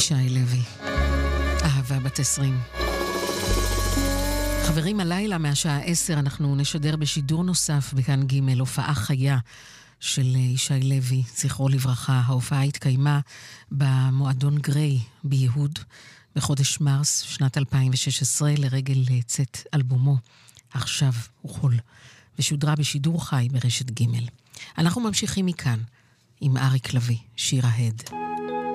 ישי לוי, אהבה בת 20. חברים, הלילה מהשעה 10 אנחנו נשדר בשידור נוסף בכאן ג' הופעה חיה של ישי לוי, זכרו לברכה. ההופעה התקיימה במועדון גריי ביהוד בחודש מרס שנת 2016 לרגל צאת אלבומו עכשיו הוא חול, ושודרה בשידור חי ברשת ג'. אנחנו ממשיכים מכאן עם אריק לוי, שיר ההד.